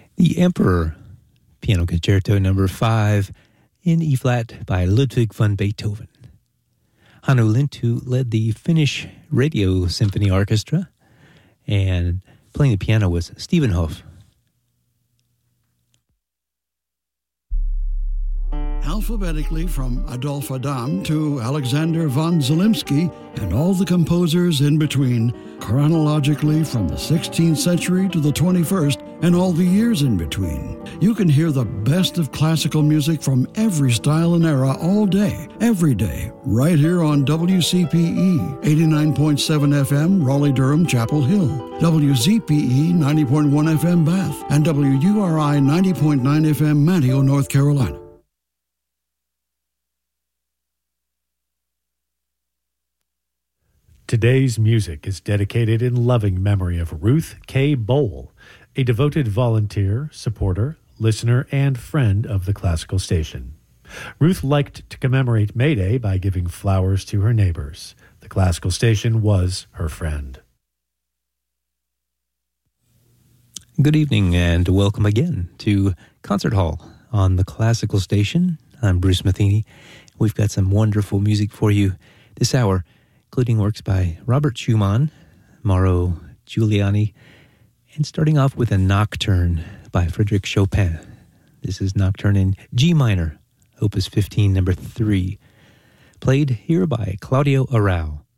The Emperor, Piano Concerto No. 5 in E-flat by Ludwig van Beethoven. Hannu Lintu led the Finnish Radio Symphony Orchestra, and playing the piano was Stephen Hoff. Alphabetically from Adolf Adam to Alexander von Zelensky and all the composers in between, chronologically from the 16th century to the 21st and all the years in between. You can hear the best of classical music from every style and era all day, every day, right here on WCPE 89.7 FM, Raleigh-Durham, Chapel Hill, WZPE 90.1 FM, Bath, and WURI 90.9 FM, Manteo, North Carolina. Today's music is dedicated in loving memory of Ruth K. Bowl, a devoted volunteer, supporter, listener, and friend of the classical station. Ruth liked to commemorate May Day by giving flowers to her neighbors. The classical station was her friend. Good evening and welcome again to Concert Hall on the Classical Station. I'm Bruce Matheny. We've got some wonderful music for you this hour, including works by Robert Schumann, Mauro Giuliani, and starting off with a nocturne by Frédéric Chopin. This is Nocturne in G minor, Opus 15, number 3, played here by Claudio Arrau.